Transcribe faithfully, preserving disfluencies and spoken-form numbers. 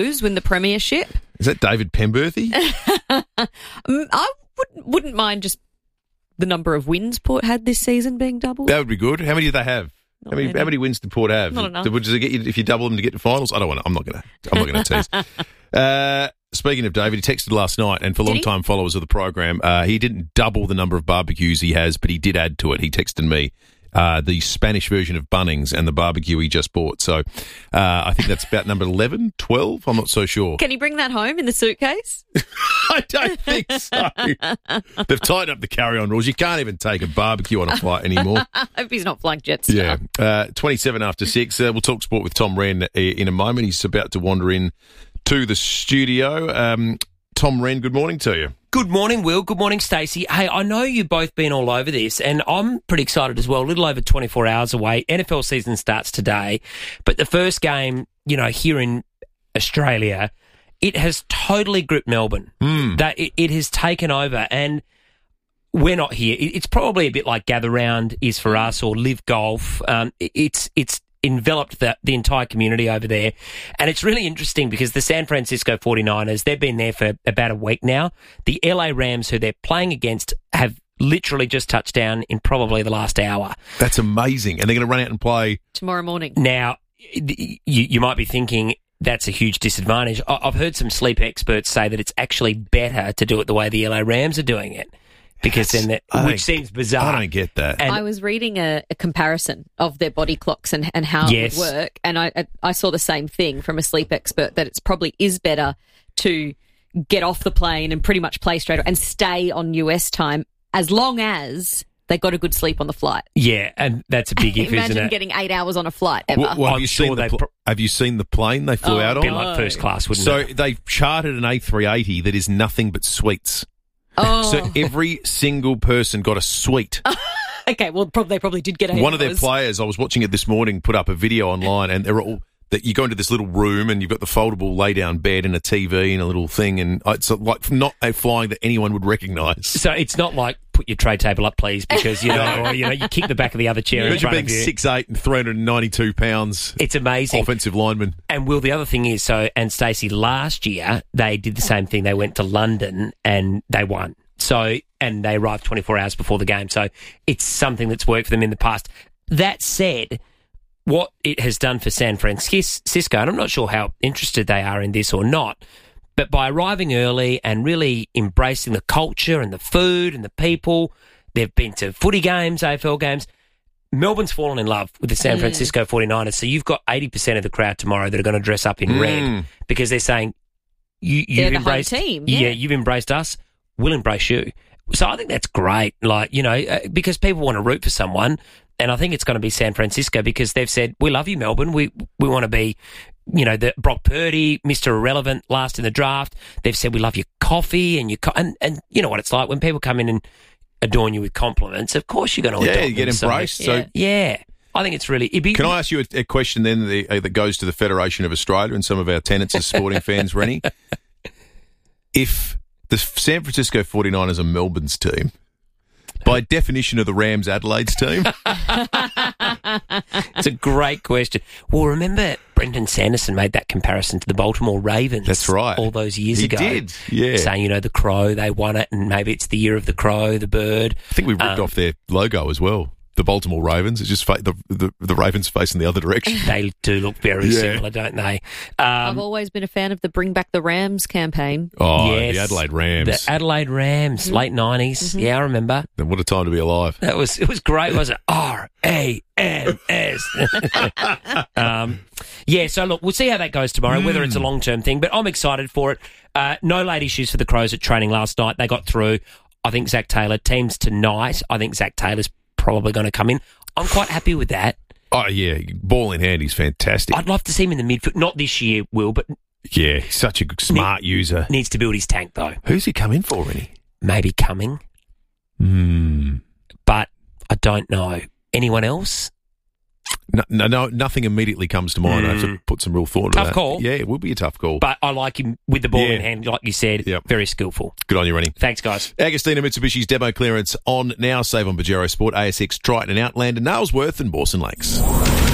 Blues win the premiership. Is that David Penberthy? I wouldn't, wouldn't mind just the number of wins Port had this season being doubled. That would be good. How many do they have? Not How many, many. how many wins did Port have? Not enough. Does it get you, if you double them to get to finals? I don't want to. I'm not going to. I'm not going to tease. Uh, speaking of David, he texted last night, and for Did he? long-time followers of the program, uh, he didn't double the number of barbecues he has, but he did add to it. He texted me uh, the Spanish version of Bunnings and the barbecue he just bought. So uh, I think that's about number eleven, twelve. I'm not so sure. Can he bring that home in the suitcase? I don't think so. They've tightened up the carry-on rules. You can't even take a barbecue on a flight anymore. I hope he's not flying Jetstar. Yeah. Uh, twenty-seven after six. Uh, we'll talk sport with Tom Wren in a moment. He's about to wander in to the studio. Um, Tom Wren, good morning to you. Good morning, Will. Good morning, Stacey. Hey, I know you've both been all over this, and I'm pretty excited as well. A little over twenty-four hours away. N F L season starts today, but the first game, you know, here in Australia, it has totally gripped Melbourne. Mm. That it, it has taken over, and we're not here. It, it's probably a bit like Gather Round is for us, or Live Golf. Um, it, it's it's enveloped the, the entire community over there. And it's really interesting because the San Francisco forty-niners, they've been there for about a week now. The L A Rams, who they're playing against, have literally just touched down in probably the last hour. That's amazing. And they're going to run out and play Tomorrow morning. Now, you, you might be thinking that's a huge disadvantage. I- I've heard some sleep experts say that it's actually better to do it the way the L A Rams are doing it. Because then, that, I which don't- seems bizarre. I don't get that. And I was reading a, a comparison of their body clocks and, and how Yes. it would work, and I, I I saw the same thing from a sleep expert, that it's probably is better to get off the plane and pretty much play straight away and stay on U S time as long as they got a good sleep on the flight. yeah, and that's a big if, isn't Imagine it? getting eight hours on a flight ever. Well, well, have, I'm you sure seen the they pl- pro- have you seen the plane they flew Oh, out a bit on? like first class, wouldn't So it? they've chartered an A three eighty that is nothing but suites. oh, So every single person got a suite. okay. Well, probably they probably did get eight One of their hours. players, I was watching it this morning, put up a video online, and they're all that you go into this little room and you've got the foldable lay-down bed and a T V and a little thing, and it's like not a flying that anyone would recognise. So it's not like put your tray table up, please, because you know, or, you know, you kick the back of the other chair in Imagine front being of you. six eight and three hundred ninety-two pounds. It's amazing. Offensive lineman. And Will, the other thing is, so and Stacey, last year they did the same thing. They went to London and they won. So and they arrived twenty-four hours before the game. So it's something that's worked for them in the past. That said, what it has done for San Francisco, and I'm not sure how interested they are in this or not, but by arriving early and really embracing the culture and the food and the people, they've been to footy games, A F L games. Melbourne's fallen in love with the San Francisco forty-niners. So you've got eighty percent of the crowd tomorrow that are going to dress up in Mm. red because they're saying, you, you've They're the home embraced team, yeah. you've embraced us. We'll embrace you. So I think that's great. Like, you know, uh, because people want to root for someone. And I think it's going to be San Francisco because they've said, we love you, Melbourne. We we want to be, you know, the Brock Purdy, Mister Irrelevant, last in the draft. They've said, we love your coffee and your co-. And, and you know what it's like when people come in and adorn you with compliments. Of course you're going to Yeah, adorn you get them. So, embraced. So, yeah. I think it's really... It'd be, can I ask you a, a question then that, uh, that goes to the Federation of Australia and some of our tenants as sporting fans, Rennie? If the San Francisco forty-niners are Melbourne's team, by definition of the Rams Adelaide's team, It's a great question. Well, remember Brendan Sanderson made that comparison to the Baltimore Ravens. That's right. All those years He ago. did, yeah. Saying, you know, the crow, they won it, and maybe it's the year of the crow, the bird. I think we ripped Um, off their logo as well. The Baltimore Ravens. It's just fa- the, the the Ravens facing the other direction. They do look very Yeah. similar, don't they? I've Um, always been a fan of the Bring Back the Rams campaign. Oh, yes, the Adelaide Rams. The Adelaide Rams, Mm-hmm. late nineties. Yeah, I remember. Then what a time to be alive. That was it was great, wasn't it? R A M S. um, yeah, so look, we'll see how that goes tomorrow, whether it's a long term thing, but I'm excited for it. Uh, no late issues for the Crows at training last night. They got through. I think Zach Taylor teams tonight. I think Zach Taylor's probably going to come in. I'm quite happy with that. Oh, yeah. Ball in hand, he's fantastic. I'd love to see him in the midfield. Not this year, Will, but Yeah, he's such a good, smart user. needs to build his tank, though. Who's he come in for, Rennie? Maybe coming, Hmm. but I don't know. Anyone else? No, no, no, nothing immediately comes to mind. I have to put some real thought into Tough that. call. Yeah, it would be a tough call. But I like him with the ball Yeah. in hand, like you said. Yep. Very skillful. Good on you, Rennie. Thanks, guys. Agostina Mitsubishi's demo clearance on now. Save on Pajero Sport, A S X, Triton and Outlander, Nailsworth and Mawson Lakes.